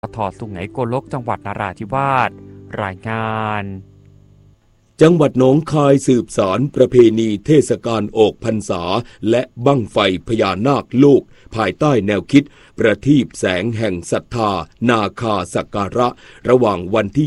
ทสุไหงโกลกจังหวัดนราธิวาสรายงานจังหวัดหนองคายสืบสานประเพณีเทศกาลออกพรรษาและบั้งไฟพญานาคโลกภายใต้แนวคิดประทีปแสงแห่งศรัทธานาคาสักการะระหว่างวันที่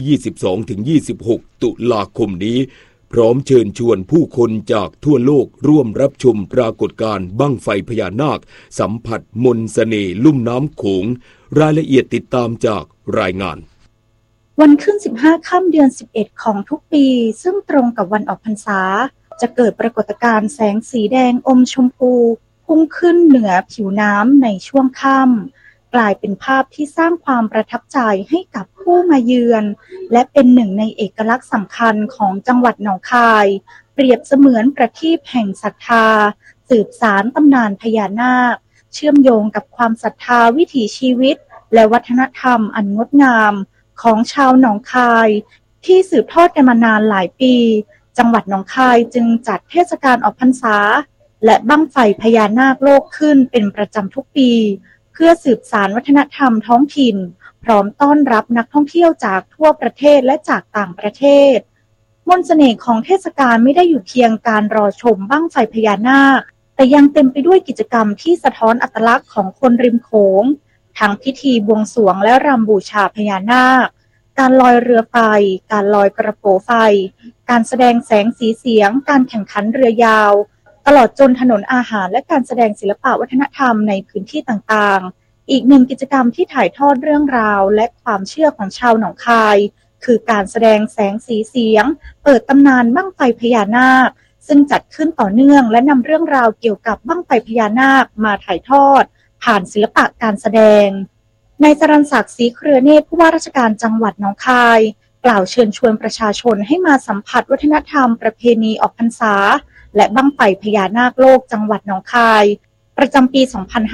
22-26 ตุลาคมนี้พร้อมเชิญชวนผู้คนจากทั่วโลกร่วมรับชมปรากฏการณ์บั้งไฟพญานาคสัมผัสมนต์เสน่ห์ลุ่มน้ำโขงรายละเอียดติดตามจากรายงานวันขึ้น15ค่ำเดือน11ของทุกปีซึ่งตรงกับวันออกพรรษาจะเกิดปรากฏการณ์แสงสีแดงอมชมพูพุ่งขึ้นเหนือผิวน้ำในช่วงค่ำกลายเป็นภาพที่สร้างความประทับใจให้กับผู้มาเยือนและเป็นหนึ่งในเอกลักษณ์สำคัญของจังหวัดหนองคายเปรียบเสมือนประทีปแห่งศรัทธาสืบสานตำนานพญานาคเชื่อมโยงกับความศรัทธาวิถีชีวิตและวัฒนธรรมอันงดงามของชาวหนองคายที่สืบทอดกันมานานหลายปีจังหวัดหนองคายจึงจัดเทศกาลออกพรรษาและบั้งไฟพญานาคโลกขึ้นเป็นประจำทุกปีเพื่อสืบสานวัฒนธรรมท้องถิ่นพร้อมต้อนรับนักท่องเที่ยวจากทั่วประเทศและจากต่างประเทศมนต์เสน่ห์ของเทศกาลไม่ได้อยู่เพียงการรอชมบั้งไฟพญานาคแต่ยังเต็มไปด้วยกิจกรรมที่สะท้อนอัตลักษณ์ของคนริมโขงทั้งพิธีบวงสรวงและรำบูชาพญานาคการลอยเรือไฟการลอยกระโปรงไฟการแสดงแสงสีเสียงการแข่งขันเรือยาวตลอดจนถนนอาหารและการแสดงศิลปะวัฒนธรรมในพื้นที่ต่างๆอีกหนึ่งกิจกรรมที่ถ่ายทอดเรื่องราวและความเชื่อของชาวหนองคายคือการแสดงแสงสีเสียงเปิดตำนานบั้งไฟพญานาคซึ่งจัดขึ้นต่อเนื่องและนำเรื่องราวเกี่ยวกับบั้งไฟพญานาคมาถ่ายทอดผ่านศิลปะการแสดงนายจรัญศักดิ์ศรีเครือเนตรผู้ว่าราชการจังหวัดหนองคายกล่าวเชิญชวนประชาชนให้มาสัมผัสวัฒนธรรมประเพณีออกพรรษาและบั้งไฟพญานาคโลกจังหวัดหนองคายประจำปี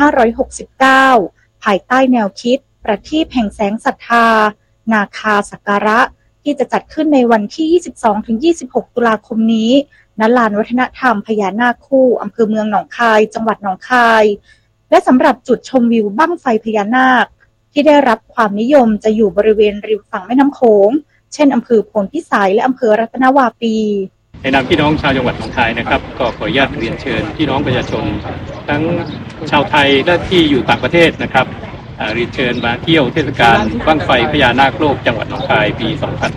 2569 ภายใต้แนวคิดประทีปแห่งแสงศรัทธานาคาสักการะที่จะจัดขึ้นในวันที่ 22-26 ตุลาคมนี้ณ ลานวัฒนธรรมพญานาคคู่อำเภอเมืองหนองคายจังหวัดหนองคายและสำหรับจุดชมวิวบั้งไฟพญานาคที่ได้รับความนิยมจะอยู่บริเวณริมฝั่งแม่น้ำโขงเช่นอำเภอโพนพิสัยและอำเภอรัตนวาปีในนามพี่น้องชาวจังหวัดหนองคายนะครับก็ขออนุญาตเรียนเชิญพี่น้องประชาชนทั้งชาวไทยและที่อยู่ต่างประเทศนะครับเรียนเชิญมาเที่ยวเทศกาลบั้งไฟพญานาคโลกจังหวัดหนองคายปี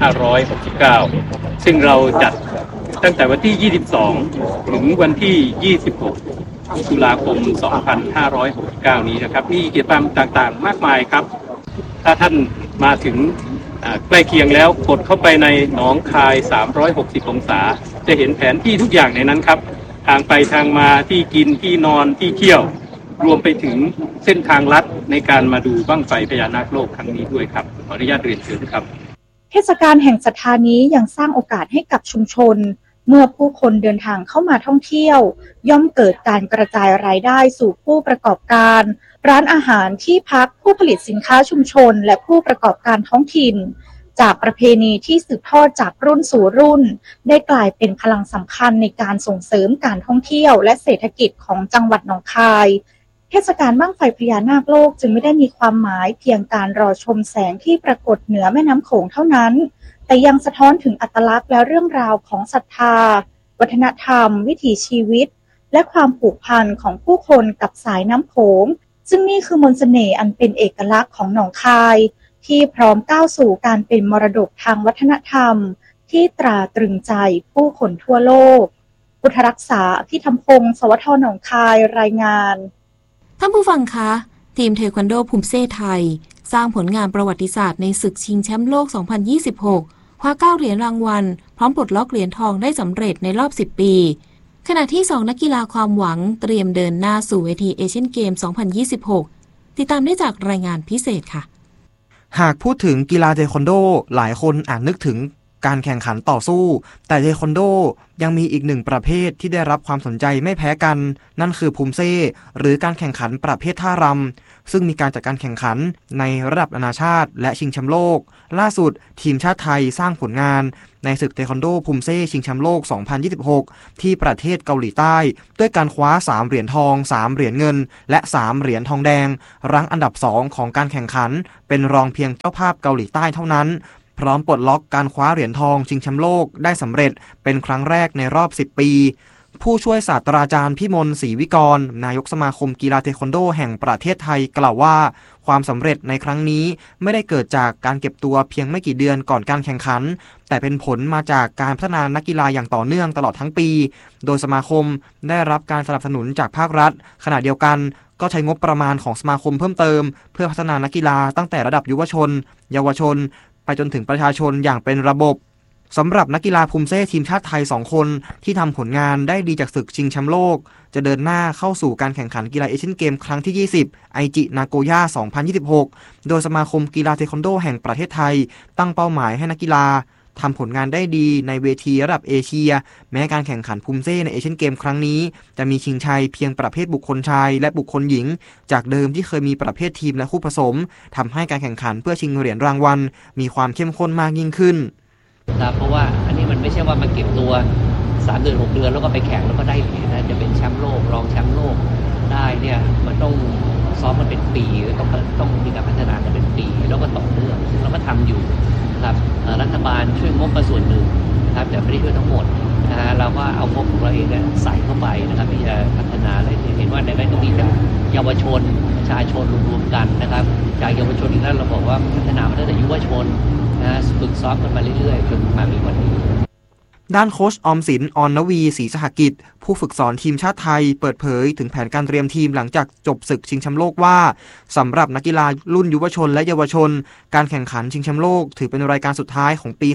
2569 ซึ่งเราจัดตั้งแต่วันที่ 22 ถึงวันที่ 26 ตุลาคม 2569 นี้นะครับมีกิจกรรมต่างๆมากมายครับถ้าท่านมาถึงใกล้เคียงแล้วกดเข้าไปในหนองคาย360องศาจะเห็นแผนที่ทุกอย่างในนั้นครับทางไปทางมาที่กินที่นอนที่เที่ยวรวมไปถึงเส้นทางลัดในการมาดูบั้งไฟพญานาคโลกครั้งนี้ด้วยครับขออนุญาตเรียนเชิญครับเทศกาลแห่งศรัทธานี้ยังสร้างโอกาสให้กับชุมชนเมื่อผู้คนเดินทางเข้ามาท่องเที่ยวย่อมเกิดการกระจายรายได้สู่ผู้ประกอบการร้านอาหารที่พักผู้ผลิตสินค้าชุมชนและผู้ประกอบการท้องถิ่นจากประเพณีที่สืบทอดจากรุ่นสู่รุ่นได้กลายเป็นพลังสำคัญในการส่งเสริมการท่องเที่ยวและเศรษฐกิจของจังหวัดหนองคายเทศกาลบั้งไฟพญานาคโลกจึงไม่ได้มีความหมายเพียงการรอชมแสงที่ปรากฏเหนือแม่น้ำโขงเท่านั้นแต่ยังสะท้อนถึงอัตลักษณ์และเรื่องราวของศรัทธาวัฒนธรรมวิถีชีวิตและความผูกพันของผู้คนกับสายน้ำโขงซึ่งนี่คือมนต์เสน่ห์อันเป็นเอกลักษณ์ของหนองคายที่พร้อมก้าวสู่การเป็นมรดกทางวัฒนธรรมที่ตราตรึงใจผู้คนทั่วโลกพุทธรักษาพิธรรมพงศ์สวทหนองคายรายงานท่านผู้ฟังคะทีมเทควันโดภูมิเซ่ไทยสร้างผลงานประวัติศาสตร์ในศึกชิงแชมป์โลก 2026 คว้า9เหรียญรางวัลพร้อมปลดล็อกเหรียญทองได้สำเร็จในรอบ10ปีขณะที่2นักกีฬาความหวังเตรียมเดินหน้าสู่เวทีเอเชียนเกม 2026 ติดตามได้จากรายงานพิเศษค่ะหากพูดถึงกีฬาเทควันโดหลายคนอาจนึกถึงการแข่งขันต่อสู้แต่เทควันโดยังมีอีกหนึ่งประเภทที่ได้รับความสนใจไม่แพ้กันนั่นคือภูมิเซ่หรือการแข่งขันประเภทท่ารำซึ่งมีการจัดการแข่งขันในระดับนานาชาติและชิงแชมป์โลกล่าสุดทีมชาติไทยสร้างผลงานในศึกเทควันโดภูมิเซ่ชิงแชมป์โลก 2026 ที่ประเทศเกาหลีใต้ด้วยการคว้า3เหรียญทอง3เหรียญเงินและ3เหรียญทองแดงรั้งอันดับ2ของการแข่งขันเป็นรองเพียงเจ้าภาพเกาหลีใต้เท่านั้นพร้อมปลดล็อกการคว้าเหรียญทองชิงแชมป์โลกได้สำเร็จเป็นครั้งแรกในรอบ10 ปีผู้ช่วยศาสตราจารย์พิมลศรีวิกรนายกสมาคมกีฬาเทควันโดแห่งประเทศไทยกล่าวว่าความสำเร็จในครั้งนี้ไม่ได้เกิดจากการเก็บตัวเพียงไม่กี่เดือนก่อนการแข่งขันแต่เป็นผลมาจากการพัฒนานักกีฬาอย่างต่อเนื่องตลอดทั้งปีโดยสมาคมได้รับการสนับสนุนจากภาครัฐขณะเดียวกันก็ใช้งบประมาณของสมาคมเพิ่มเติมเพื่อพัฒนานักกีฬาตั้งแต่ระดับยุวชนเยาวชนไปจนถึงประชาชนอย่างเป็นระบบสำหรับนักกีฬาภูมิเซ่ทีมชาติไทย2คนที่ทำผลงานได้ดีจากศึกชิงแชมป์โลกจะเดินหน้าเข้าสู่การแข่งขันกีฬาเอเชียนเกมครั้งที่20ไอจินาโกย่า 2026 โดยสมาคมกีฬาเทควันโดแห่งประเทศไทยตั้งเป้าหมายให้นักกีฬาทำผลงานได้ดีในเวทีระดับเอเชียแม้การแข่งขันภูมิเซ่ในเอเชียนเกมครั้งนี้จะมีชิงชัยเพียงประเภทบุคคลชายและบุคคลหญิงจากเดิมที่เคยมีประเภททีมและคู่ผสมทำให้การแข่งขันเพื่อชิงเหรียญรางวัลมีความเข้มข้นมากยิ่งขึ้นเพราะว่าอันนี้มันไม่ใช่ว่ามาเก็บตัว3 เดือน 6 เดือนแล้วก็ไปแข่งแล้วก็ได้เหรียญนะจะเป็นแชมป์โลกรองแชมป์โลกได้เนี่ยมันต้องซ้อมมันเป็นปีต้องมีการพัฒนากันเป็นปีแล้วก็ต่อเนื่องแล้วก็ทำอยู่ครับรัฐบาลช่วยงบมาส่วนหนึ่งครับแต่ไม่ได้ช่วยทั้งหมดนะฮะเราก็เอางบของเราเองใส่เข้าไปนะครับที่จะพัฒนาอะไรเห็นว่าในตรงนี้จะเยาวชนประชาชนรวมกันนะครับจากเยาวชนอีกแล้วเราบอกว่าพัฒนามาตั้งแต่ยุวชนฝึกซ้อมกันมาเรื่อยๆจนมามีวันนี้ด้านโค้ชออมสิน อรณวี ศรีสหกิจผู้ฝึกสอนทีมชาติไทยเปิดเผยถึงแผนการเตรียมทีมหลังจากจบศึกชิงแชมป์โลกว่าสำหรับนักกีฬารุ่นยุวชนและเยาวชนการแข่งขันชิงแชมป์โลกถือเป็นรายการสุดท้ายของปี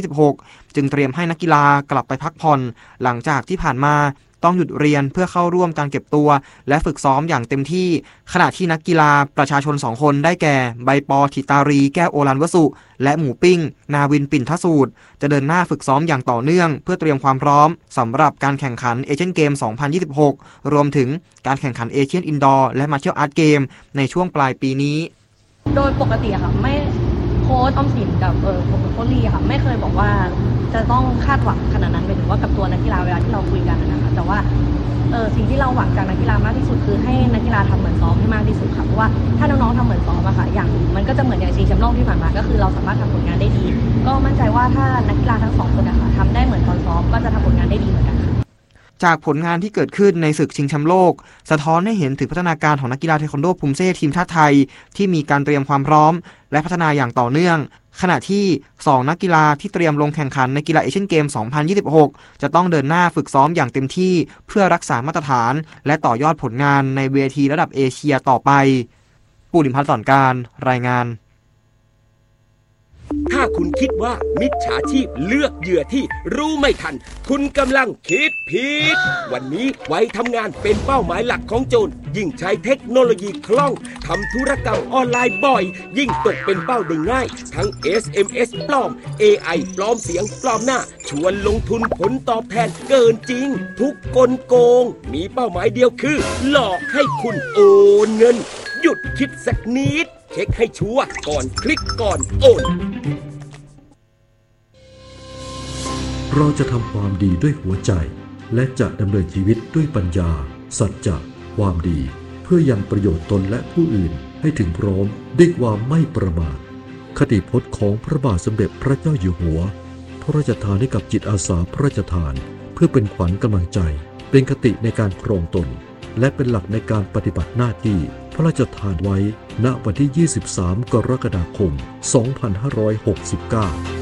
2026 จึงเตรียมให้นักกีฬากลับไปพักผ่อนหลังจากที่ผ่านมาต้องหยุดเรียนเพื่อเข้าร่วมการเก็บตัวและฝึกซ้อมอย่างเต็มที่ขณะที่นักกีฬาประชาชน2คนได้แก่ใบปอธิตารีแก้วโอฬารวสุและหมูปิ้งนาวินปิ่นทสูตรจะเดินหน้าฝึกซ้อมอย่างต่อเนื่องเพื่อเตรียมความพร้อมสำหรับการแข่งขันเอเชียนเกม 2026 รวมถึงการแข่งขันเอเชียนอินดอร์และมาร์เชียลอาร์ตเกมในช่วงปลายปีนี้โดยปกติค่ะไม่โค้ชออมสินกับโค้ชลีค่ะไม่เคยบอกว่าจะต้องคาดหวังขนาดนั้นหมายถึงว่ากับตัวนักกีฬาเวลาที่เราคุยกันนะคะแต่ว่าสิ่งที่เราหวังจากนักกีฬามากที่สุดคือให้นักกีฬาทำเหมือนซ้อมให้มากที่สุดค่ะเพราะว่าถ้าน้องๆทำเหมือนซ้อมอะค่ะอย่างมันก็จะเหมือนอย่างชิงแชมป์โลกที่ผ่านมาก็คือเราสามารถทำผลงานได้ดีก็มั่นใจว่าถ้านักกีฬาทั้ง2คนนะคะทำได้เหมือนตอนซ้อมก็จะทำผลงานได้ดีเหมือนกันค่ะจากผลงานที่เกิดขึ้นในศึกชิงแชมป์โลกสะท้อนให้เห็นถึงพัฒนาการของนักกีฬาเทควันโดภูมิเซ่ทีมชาติไทยที่มีการเตรียมความพร้อมและพัฒนาอย่างต่อเนื่องขณะที่2นักกีฬาที่เตรียมลงแข่งขันในกีฬาเอเชียนเกม 2026 จะต้องเดินหน้าฝึกซ้อมอย่างเต็มที่เพื่อรักษามาตรฐานและต่อยอดผลงานในเวทีระดับเอเชียต่อไปปุริมพัฒน์สอนการรายงานถ้าคุณคิดว่ามิจฉาชีพเลือกเหยื่อที่รู้ไม่ทันคุณกำลังคิดผิดวันนี้ไว้ทำงานเป็นเป้าหมายหลักของโจรยิ่งใช้เทคโนโลยีคล่องทำธุรกรรมออนไลน์บ่อยยิ่งตกเป็นเป้าได้ง่ายทั้ง SMS ปลอม AI ปลอมเสียงปลอมหน้าชวนลงทุนผลตอบแทนเกินจริงทุกกลโกงมีเป้าหมายเดียวคือหลอกให้คุณโอนเงินหยุดคิดสักนิดเช็คให้ชัวร์ก่อนคลิกก่อนโอนเราจะทำความดีด้วยหัวใจและจะดำเนินชีวิตด้วยปัญญาสัจจะความดีเพื่อยังประโยชน์ตนและผู้อื่นให้ถึงพร้อมด้วยความไม่ประมาทคติพจน์ของพระบาทสมเด็จพระเจ้าอยู่หัวพระราชทานให้กับจิตอาสาพระราชทานเพื่อเป็นขวัญกำลังใจเป็นคติในการครองตนและเป็นหลักในการปฏิบัติหน้าที่พระราชทานไว้ณวันที่ 23 กรกฎาคม 2569